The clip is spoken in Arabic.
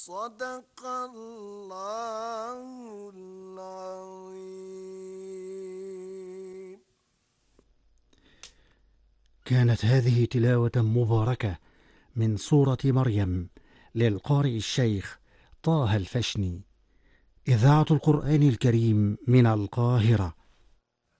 صدق الله العظيم. كانت هذه تلاوة مباركة من سورة مريم للقارئ الشيخ طه الفشني، إذاعة القرآن الكريم من القاهرة.